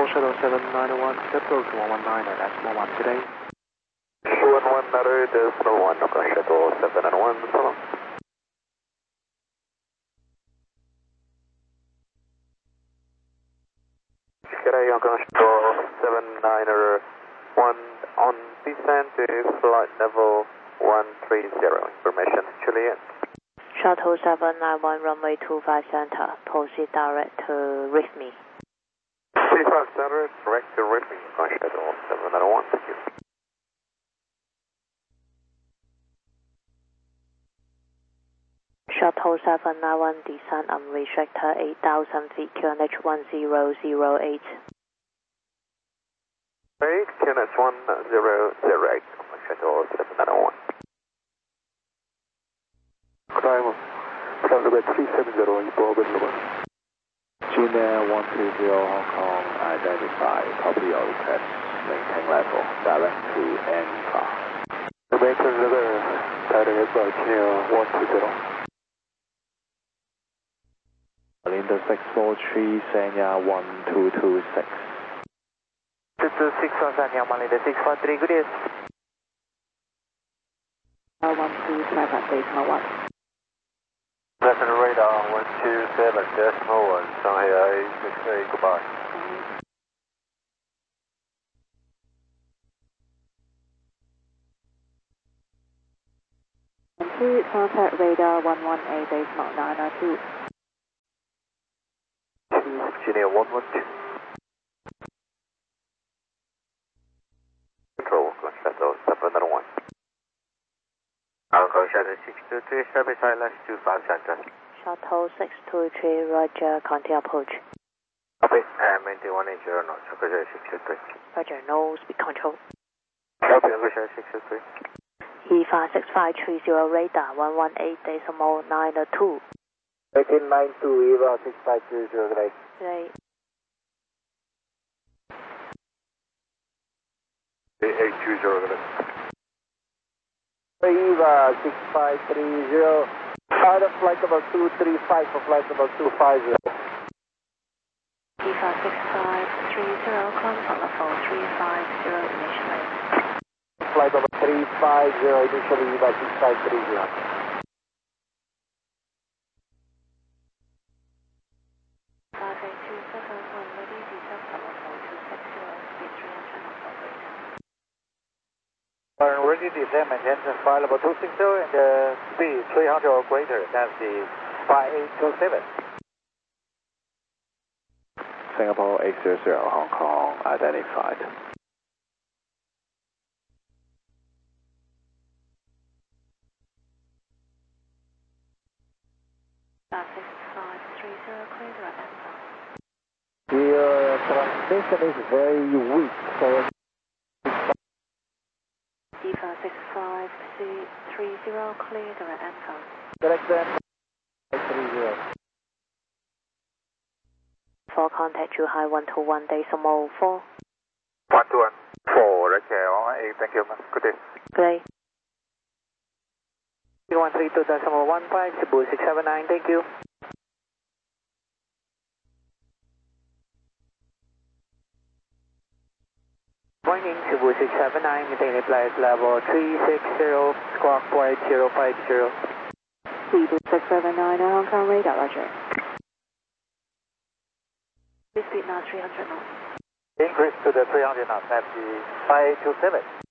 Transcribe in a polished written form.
Shuttle 791, approach 119 at decimal 1 today. 119 decimal 1, Hong Kong Shuttle 791, so long. G'day, Hong Kong Shuttle 791 on descent is flight level 130, information Juliet. Shuttle 791 runway 25 center, proceed direct to RIFMI. 25 center, direct to RIFMI, Hong Kong Shuttle 791, thank you. Shuttle 791 descent unrestricted 8,000 feet, QNH 1008. 8, QNH 1008, Shuttle 791. Climb, flight level 370, Evolve. Gmail 120 Hong Kong, identify, copy your request, maintain level, direct to NCAR. Maintain level, direct by Gmail 120. Linda 643, Sanya 1226. 226 Sanya, Malinda 643, good day. 127 decimal 1. Left radar 127 decimal 1, Shanghai 68, goodbye. Contact radar 118 decimal 902. Virginia 112. Control, Shuttle 791. Hong Kong Shuttle 623, service ILS 25 center. Shuttle 623, Roger, continue approach. Copy, maintain 180 knots, Hong Kong Shuttle 623. Roger, no speed control. Copy, Hong Kong Shuttle 623. EFA 6530, radar 118 decimal 902. 1892, EVA 6530, great. Great. 8820, great. EVA 6530, out of flight number 235 for flight number 250. EFA 6530, contact level 350 initially. Flight number 350, initially EVA 6530. Ready to descend, maintain flight level 260 and speed 300 or greater, that's the 5827. Singapore 800 Hong Kong, identified. The transmission is very weak, so EFA 6530, clear direct NCAR. direct then 30. For contact you high 121 decimal 4. 121. 4, okay, all right, thank you, good day. Great. 132.15, Cebu 679, thank you. Morning, Cebu 679, maintain flight level 360, squawk point 050. Cebu 679, Hong Kong radar, roger. Speed now 300 knots. Increase to the 300 knots, that's the 5827.